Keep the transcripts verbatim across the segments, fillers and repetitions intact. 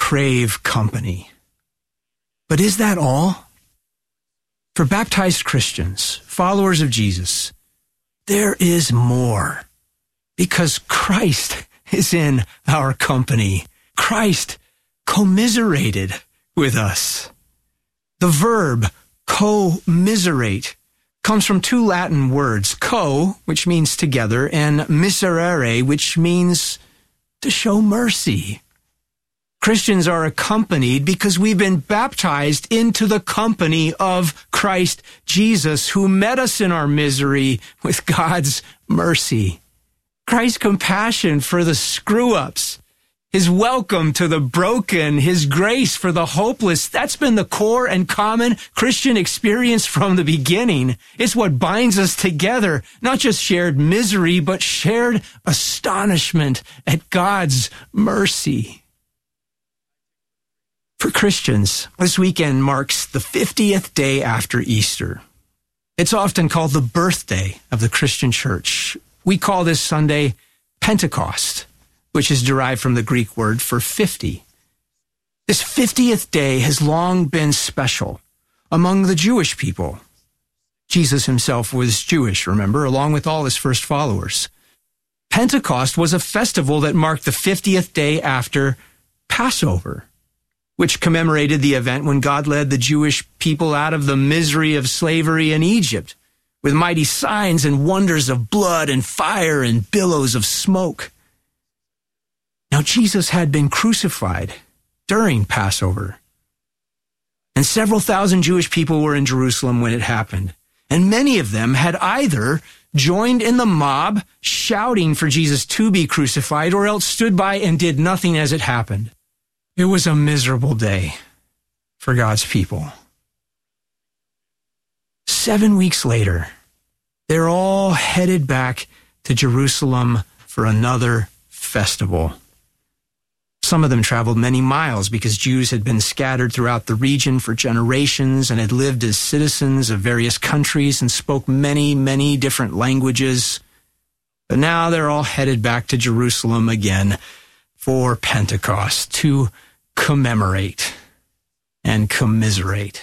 crave company. But is that all? For baptized Christians, followers of Jesus, there is more, because Christ is in our company. Christ commiserated with us. The verb commiserate comes from two Latin words, co, which means together, and miserere, which means to show mercy. Christians are accompanied because we've been baptized into the company of Christ Jesus, who met us in our misery with God's mercy. Christ's compassion for the screw-ups, his welcome to the broken, his grace for the hopeless, that's been the core and common Christian experience from the beginning. It's what binds us together, not just shared misery, but shared astonishment at God's mercy. For Christians, this weekend marks the fiftieth day after Easter. It's often called the birthday of the Christian church. We call this Sunday Pentecost, which is derived from the Greek word for fifty. This fiftieth day has long been special among the Jewish people. Jesus himself was Jewish, remember, along with all his first followers. Pentecost was a festival that marked the fiftieth day after Passover, which commemorated the event when God led the Jewish people out of the misery of slavery in Egypt with mighty signs and wonders of blood and fire and billows of smoke. Now, Jesus had been crucified during Passover, and several thousand Jewish people were in Jerusalem when it happened, and many of them had either joined in the mob shouting for Jesus to be crucified or else stood by and did nothing as it happened. It was a miserable day for God's people. Seven weeks later, they're all headed back to Jerusalem for another festival. Some of them traveled many miles because Jews had been scattered throughout the region for generations and had lived as citizens of various countries and spoke many, many different languages. But now they're all headed back to Jerusalem again for Pentecost to commemorate and commiserate.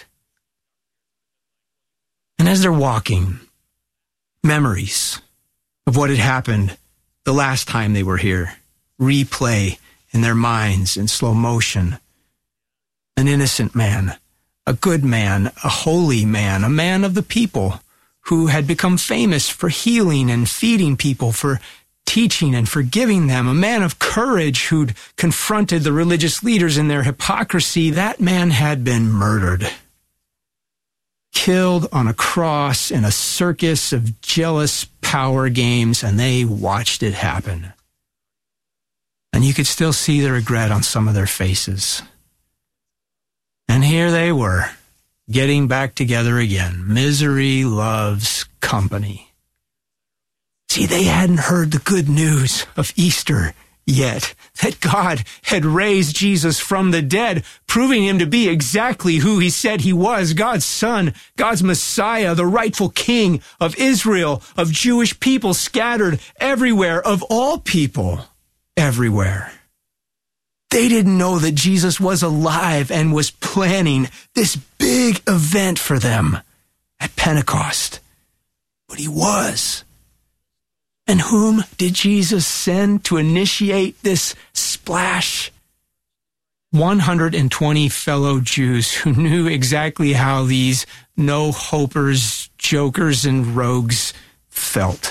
And as they're walking, memories of what had happened the last time they were here replay in their minds in slow motion. An innocent man, a good man, a holy man, a man of the people who had become famous for healing and feeding people, for teaching and forgiving them, a man of courage who'd confronted the religious leaders in their hypocrisy. That man had been murdered, killed on a cross in a circus of jealous power games, and they watched it happen. And you could still see the regret on some of their faces. And here they were, getting back together again. Misery loves company. See, they hadn't heard the good news of Easter yet, that God had raised Jesus from the dead, proving him to be exactly who he said he was, God's Son, God's Messiah, the rightful King of Israel, of Jewish people scattered everywhere, of all people everywhere. They didn't know that Jesus was alive and was planning this big event for them at Pentecost. But he was. And whom did Jesus send to initiate this splash? one hundred twenty fellow Jews who knew exactly how these no-hopers, jokers, and rogues felt.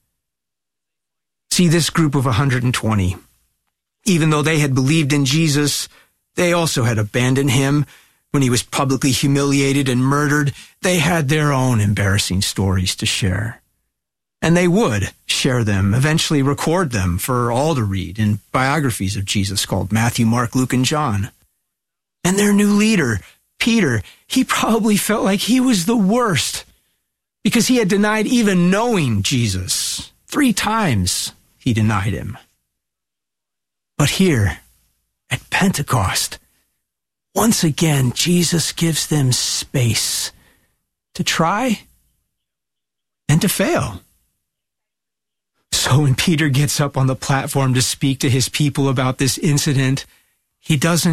See, this group of one hundred twenty, even though they had believed in Jesus, they also had abandoned him when he was publicly humiliated and murdered. They had their own embarrassing stories to share. And they would share them, eventually record them for all to read in biographies of Jesus called Matthew, Mark, Luke, and John. And their new leader, Peter, he probably felt like he was the worst because he had denied even knowing Jesus. Three times he denied him. But here at Pentecost, once again, Jesus gives them space to try and to fail. So when Peter gets up on the platform to speak to his people about this incident, he doesn't